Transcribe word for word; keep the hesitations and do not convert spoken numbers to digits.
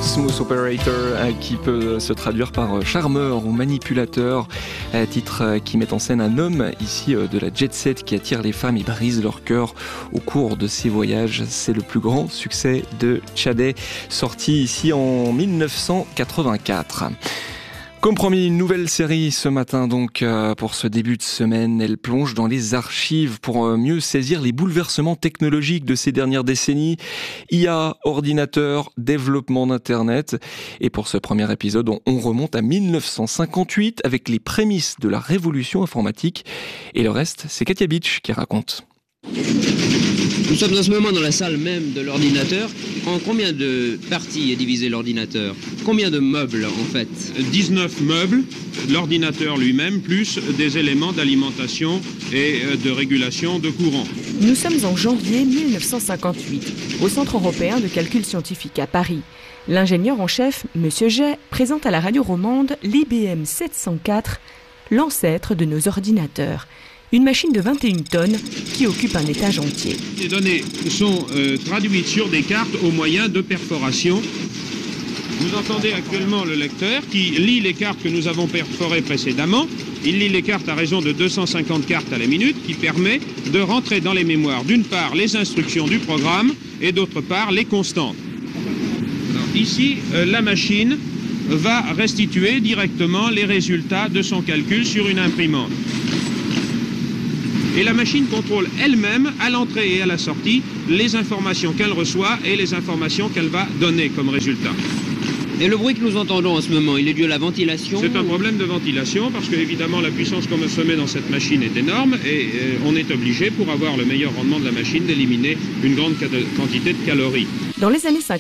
Smooth Operator, euh, qui peut se traduire par charmeur ou manipulateur, euh, titre euh, qui met en scène un homme ici euh, de la jet set qui attire les femmes et brise leur cœur au cours de ses voyages. C'est le plus grand succès de Tchadeh, sorti ici en dix-neuf cent quatre-vingt-quatre. Comme promis, une nouvelle série ce matin donc euh, pour ce début de semaine. Elle plonge dans les archives pour euh, mieux saisir les bouleversements technologiques de ces dernières décennies. I A, ordinateur, développement d'Internet. Et pour ce premier épisode, on, on remonte à dix-neuf cent cinquante-huit avec les prémices de la révolution informatique. Et le reste, c'est Katia Beach qui raconte. Nous sommes en ce moment dans la salle même de l'ordinateur. En combien de parties est divisé l'ordinateur ? Combien de meubles en fait ? dix-neuf meubles, l'ordinateur lui-même, plus des éléments d'alimentation et de régulation de courant. Nous sommes en janvier dix-neuf cent cinquante-huit, au Centre européen de calcul scientifique à Paris. L'ingénieur en chef, M. Jay, présente à la radio romande l'I B M sept cent quatre, l'ancêtre de nos ordinateurs. Une machine de vingt et une tonnes qui occupe un étage entier. Les données sont euh, traduites sur des cartes au moyen de perforation. Vous entendez actuellement le lecteur qui lit les cartes que nous avons perforées précédemment. Il lit les cartes à raison de deux cent cinquante cartes à la minute, qui permet de rentrer dans les mémoires d'une part les instructions du programme et d'autre part les constantes. Alors, ici, euh, la machine va restituer directement les résultats de son calcul sur une imprimante. Et la machine contrôle elle-même, à l'entrée et à la sortie, les informations qu'elle reçoit et les informations qu'elle va donner comme résultat. Et le bruit que nous entendons en ce moment, il est dû à la ventilation ? C'est un problème de ventilation parce que évidemment la puissance qu'on met dans cette machine est énorme et euh, on est obligé, pour avoir le meilleur rendement de la machine, d'éliminer une grande quantité de calories. Dans les années cinquante,